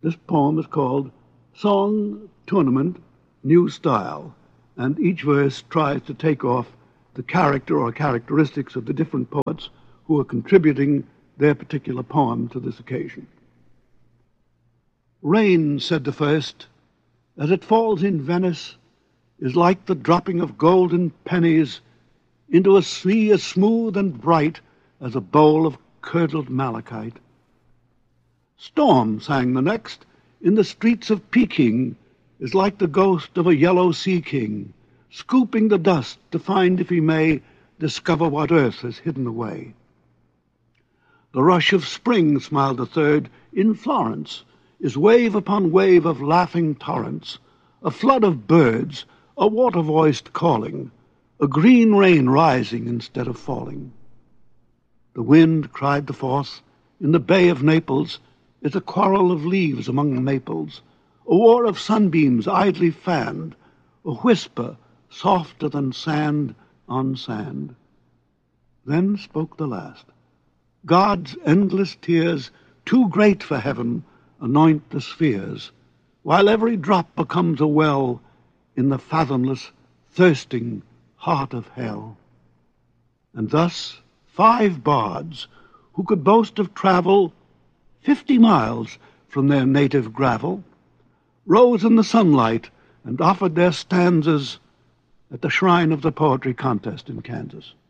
This poem is called Song Tournament New Style, and each verse tries to take off the character or characteristics of the different poets who are contributing their particular poem to this occasion. Rain, said the first, as it falls in Venice, is like the dropping of golden pennies into a sea as smooth and bright as a bowl of curdled malachite. Storm, sang the next, in the streets of Peking is like the ghost of a yellow sea king, scooping the dust to find if he may discover what earth has hidden away. The rush of spring, smiled the third, in Florence is wave upon wave of laughing torrents, a flood of birds, a water-voiced calling, a green rain rising instead of falling. The wind, cried the fourth, in the Bay of Naples is a quarrel of leaves among maples, a war of sunbeams idly fanned, a whisper softer than sand on sand. Then spoke the last. God's endless tears, too great for heaven, anoint the spheres, while every drop becomes a well in the fathomless, thirsting heart of hell. And thus 5 bards, who could boast of travel 50 miles from their native gravel, rose in the sunlight and offered their stanzas at the shrine of the poetry contest in Kansas.